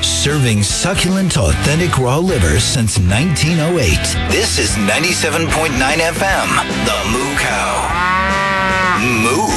Serving succulent, authentic raw liver since 1908. This is 97.9 FM, The Moo Cow. Moo.